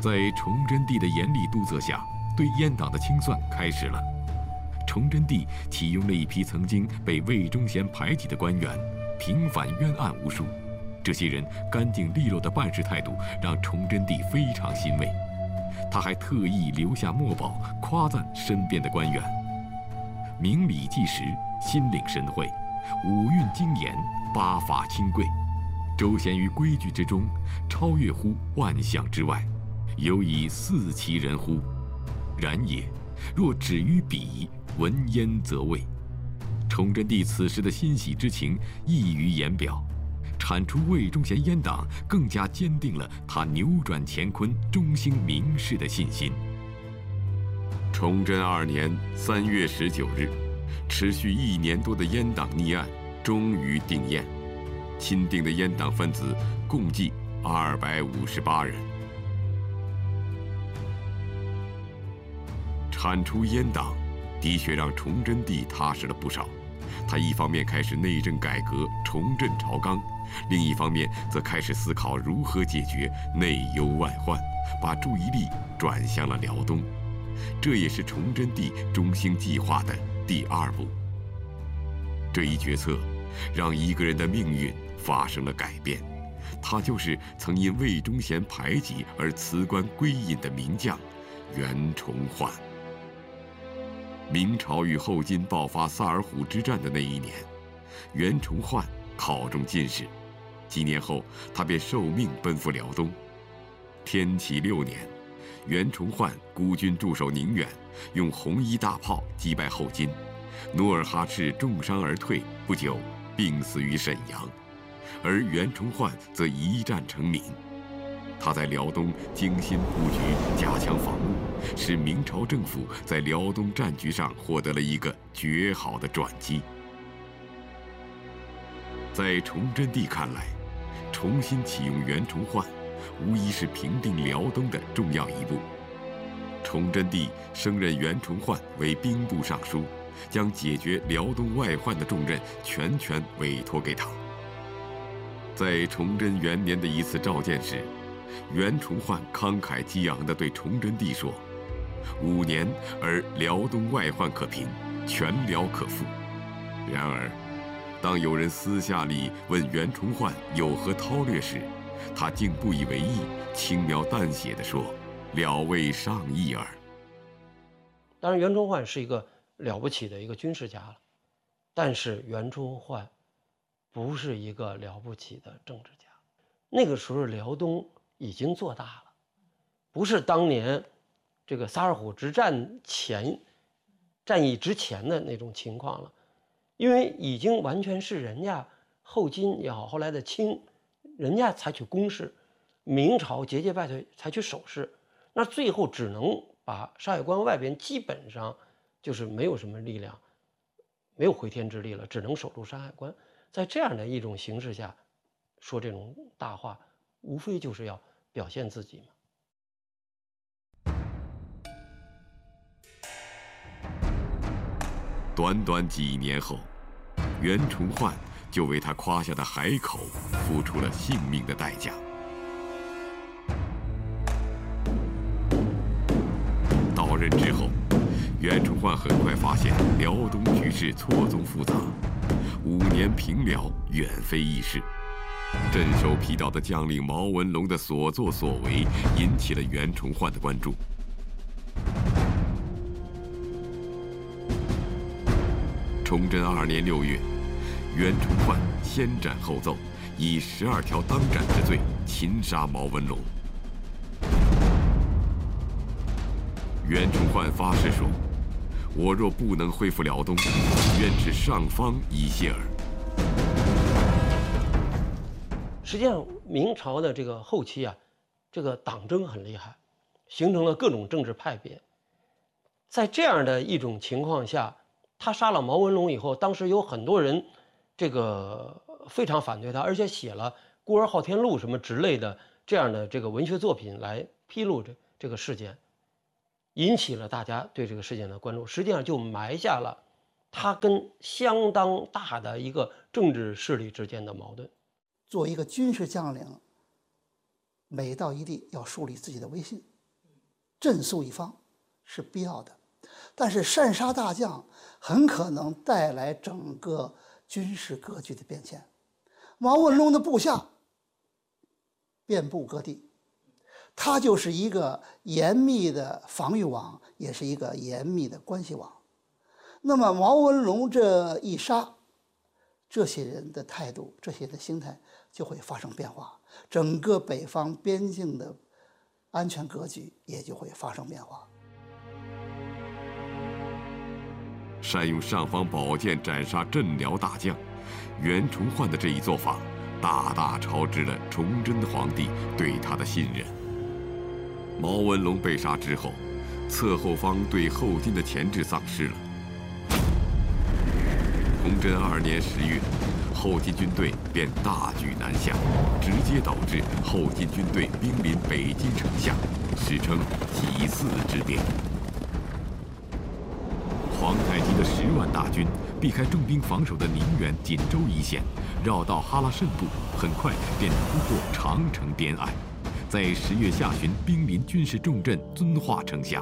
在崇祯帝的严厉督责下，对阉党的清算开始了。崇祯帝启用了一批曾经被魏忠贤排挤的官员，平反冤案无数。这些人干净利落的办事态度让崇祯帝非常欣慰。他还特意留下墨宝夸赞身边的官员。明理纪实，心领神会，五运精严，八法清贵，周旋于规矩之中，超越乎万象之外，犹以似其人乎？然也，若止于彼，闻焉则畏。崇祯帝此时的欣喜之情溢于言表，铲除魏忠贤阉党，更加坚定了他扭转乾坤、中兴民事的信心。崇祯2年3月19日，持续1年多的阉党逆案终于定谳，钦定的阉党分子共计258人。铲除阉党，的确让崇祯帝踏实了不少。他一方面开始内政改革，重振朝纲，另一方面则开始思考如何解决内忧外患，把注意力转向了辽东。这也是崇祯帝中兴计划的第2步。这一决策让一个人的命运发生了改变，他就是曾因魏忠贤排挤而辞官归隐的名将袁崇焕。明朝与后金爆发萨尔浒之战的那一年，袁崇焕考中进士，几年后他便受命奔赴辽东。天启6年，袁崇焕孤军驻守宁远，用红衣大炮击败后金，努尔哈赤重伤而退，不久病死于沈阳，而袁崇焕则一战成名。他在辽东精心布局，加强防务，使明朝政府在辽东战局上获得了一个绝好的转机。在崇祯帝看来，重新启用袁崇焕，无疑是平定辽东的重要一步。崇祯帝升任袁崇焕为兵部尚书，将解决辽东外患的重任全权委托给他。在崇祯元年的一次召见时，袁崇焕慷慨激昂地对崇祯帝说：“5年而辽东外患可平，全辽可复。”然而，当有人私下里问袁崇焕有何韬略时，他竟不以为意，轻描淡写地说：“了未上意耳。” 当然，袁崇焕是一个了不起的一个军事家了，但是袁崇焕不是一个了不起的政治家。那个时候，辽东已经做大了，不是当年这个萨尔浒之战战役之前的那种情况了，因为已经完全是人家后金也好，后来的清，人家采取攻势，明朝节节败退，采取守势，那最后只能把山海关外边基本上就是没有什么力量，没有回天之力了，只能守住山海关。在这样的一种形势下，说这种大话，无非就是要表现自己嘛。 短短几年后，袁崇焕就为他夸下的海口付出了性命的代价。到任之后，袁崇焕很快发现辽东局势错综复杂，5年平辽远非易事。镇守皮岛的将领毛文龙的所作所为引起了袁崇焕的关注。崇祯2年6月，袁崇焕先斩后奏，以12条当斩之罪擒杀毛文龙。袁崇焕发誓说：“我若不能恢复辽东，愿置上方以谢耳。” 实际上，明朝的这个后期啊，这个党争很厉害，形成了各种政治派别。在这样的一种情况下，他杀了毛文龙以后，当时有很多人这个非常反对他，而且写了《孤儿昊天录》什么之类的这样的这个文学作品来披露这个事件，引起了大家对这个事件的关注，实际上就埋下了他跟相当大的一个政治势力之间的矛盾。 作为一个军事将领，每到一地要树立自己的威信， 振肃一方是必要的，但是擅杀大将很可能带来整个军事格局的变迁。毛文龙的部下遍布各地，他就是一个严密的防御网，也是一个严密的关系网。那么毛文龙这一杀，这些人的态度，这些人的心态就会发生变化，整个北方边境的安全格局也就会发生变化。 善用尚方宝剑斩杀镇辽大将，袁崇焕的这一做法，大大超支了崇祯皇帝对他的信任。毛文龙被杀之后，侧后方对后金的钳制丧失了。崇祯2年10月，后金军队便大举南下，直接导致后金军队兵临北京城下，史称几次之变。皇太极的10万大军避开重兵防守的宁远、锦州一线，绕道哈拉慎部，很快便突破长城边隘，在10月下旬兵临军事重镇遵化城下。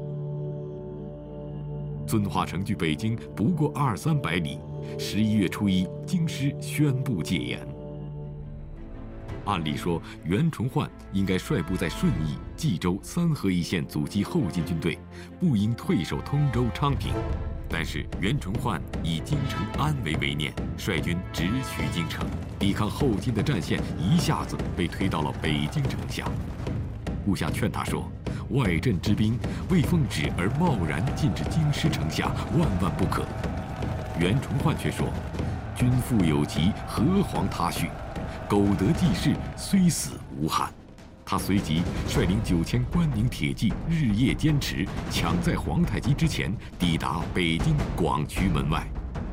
遵化城距北京不过200-300里。11月初1，京师宣布戒严。按理说，袁崇焕应该率部在顺义、冀州3河一线阻击后金军队，不应退守通州、昌平。但是袁崇焕以京城安危为念，率军直取京城，抵抗后金的战线一下子被推到了北京城下。部下劝他说：“外镇之兵未奉旨而贸然进至京师城下，万万不可。”袁崇焕却说：“君父有疾，何妨他序？苟得济世，虽死无憾。”他随即率领9000关宁铁骑，日夜坚持，抢在皇太极之前抵达北京广渠门外。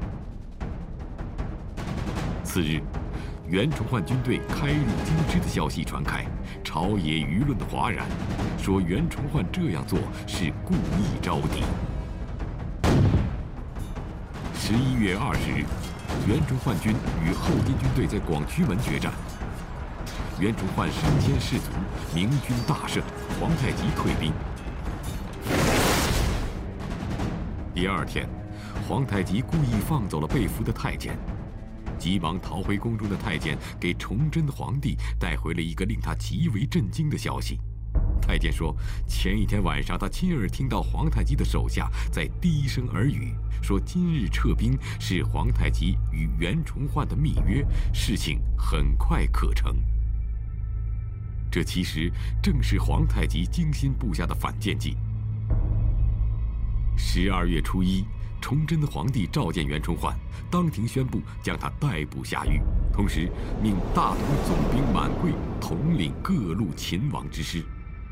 次日，袁崇焕军队开入京师的消息传开，朝野舆论的哗然，说袁崇焕这样做是故意招敌。11月20日，袁崇焕军与后金军队在广渠门决战。袁崇焕身先士卒，明军大胜，皇太极退兵。第2天，皇太极故意放走了被俘的太监，急忙逃回宫中的太监给崇祯皇帝带回了一个令他极为震惊的消息。太监说，前一天晚上他亲耳听到皇太极的手下在低声耳语，说今日撤兵是皇太极与袁崇焕的密约，事情很快可成。这其实正是皇太极精心布下的反间计。12月初1，崇祯皇帝召见袁崇焕，当庭宣布将他逮捕下狱，同时命大同总兵满贵统领各路勤王之师。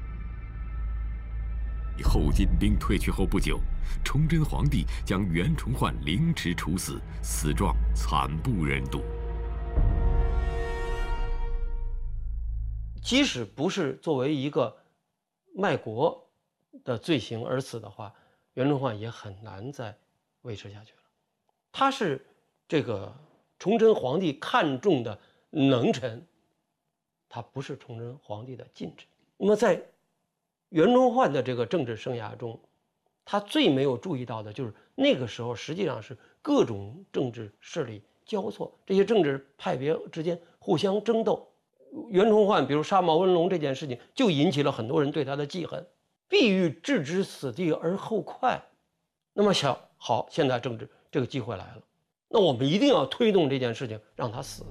后金兵退去后不久，崇祯皇帝将袁崇焕凌迟处死，死状惨不忍睹。 即使不是作为一个卖国的罪行而死的话，袁崇焕也很难再维持下去了。他是这个崇祯皇帝看重的能臣，他不是崇祯皇帝的近臣。那么在袁崇焕的这个政治生涯中，他最没有注意到的就是那个时候实际上是各种政治势力交错，这些政治派别之间互相争斗。袁崇焕比如杀毛文龙这件事情，就引起了很多人对他的记恨，必欲置之死地而后快。那么想好，现在政治这个机会来了，那我们一定要推动这件事情，让他死。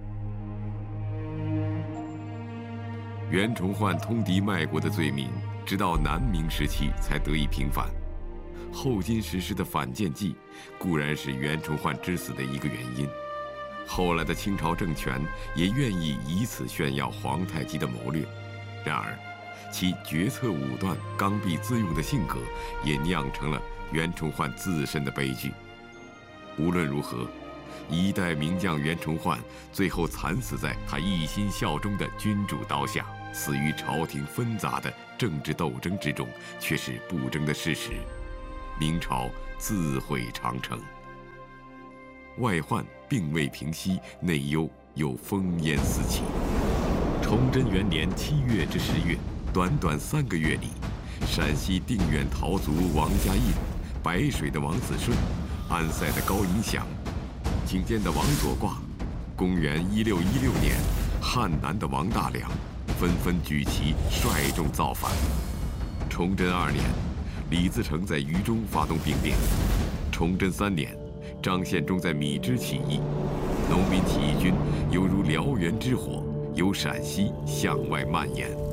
袁崇焕通敌卖国的罪名，直到南明时期才得以平反。后金实施的反间计，固然是袁崇焕之死的一个原因。后来的清朝政权也愿意以此炫耀皇太极的谋略，然而，其决策武断、刚愎自用的性格，也酿成了袁崇焕自身的悲剧。无论如何，一代名将袁崇焕最后惨死在他一心效忠的君主刀下，死于朝廷纷杂的政治斗争之中，却是不争的事实。明朝自毁长城，外患并未平息，内忧又烽烟四起。崇祯元年7月至10月，短短3个月里陕西定远陶族王家印、白水的王子顺、安塞的高迎祥、景监的王左挂，公元1616年，汉南的王大良纷纷举旗率众造反。崇祯2年，李自成在渝中发动兵变。崇祯3年，张献忠在米脂起义，农民起义军犹如燎原之火，由陕西向外蔓延。